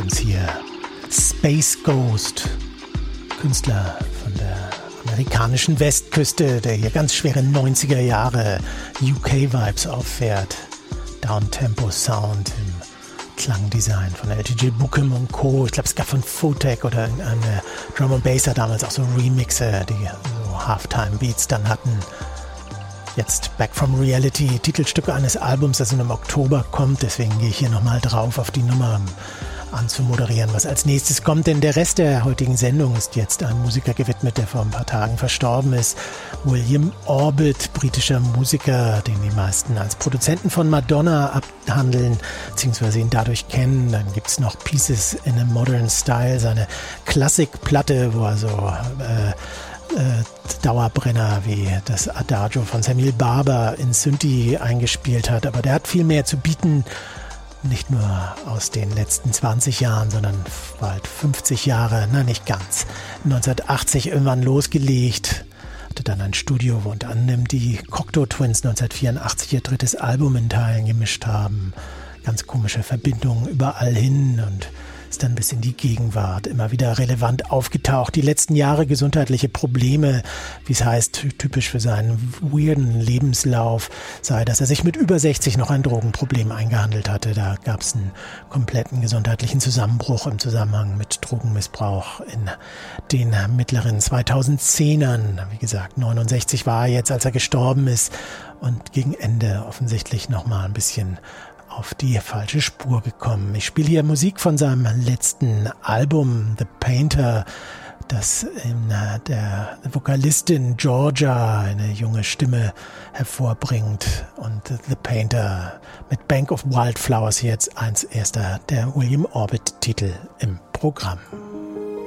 uns hier Space Ghost, Künstler von der amerikanischen Westküste, der hier ganz schwere 90er Jahre UK-Vibes auffährt. Downtempo Sound im Klangdesign von LTJ Bukem und Co. Ich glaube, es gab von Photek oder eine Drum and Basser damals auch so Remixer, die so Halftime-Beats dann hatten. Jetzt Back from Reality, Titelstück eines Albums, das im Oktober kommt. Deswegen gehe ich hier nochmal drauf auf die Nummer anzumoderieren, was als nächstes kommt. Denn der Rest der heutigen Sendung ist jetzt einem Musiker gewidmet, der vor ein paar Tagen verstorben ist. William Orbit, britischer Musiker, den die meisten als Produzenten von Madonna abhandeln, beziehungsweise ihn dadurch kennen. Dann gibt es noch Pieces in a Modern Style, seine Klassikplatte, wo er so Dauerbrenner wie das Adagio von Samuel Barber in Synthie eingespielt hat. Aber der hat viel mehr zu bieten, nicht nur aus den letzten 20 Jahren, sondern bald 50 Jahre, na nicht ganz. 1980 irgendwann losgelegt, hatte dann ein Studio, wo unter anderem die Cocteau Twins 1984 ihr drittes Album in Teilen gemischt haben. Ganz komische Verbindungen überall hin und ist dann bis in die Gegenwart immer wieder relevant aufgetaucht. Die letzten Jahre gesundheitliche Probleme, wie es heißt, typisch für seinen weirden Lebenslauf, sei, dass er sich mit über 60 noch ein Drogenproblem eingehandelt hatte. Da gab es einen kompletten gesundheitlichen Zusammenbruch im Zusammenhang mit Drogenmissbrauch in den mittleren 2010ern. Wie gesagt, 69 war er jetzt, als er gestorben ist und gegen Ende offensichtlich nochmal ein bisschen auf die falsche Spur gekommen. Ich spiele hier Musik von seinem letzten Album The Painter, das in der Vokalistin Georgia eine junge Stimme hervorbringt. Und The Painter mit Bank of Wildflowers hier jetzt als erster der William Orbit Titel im Programm.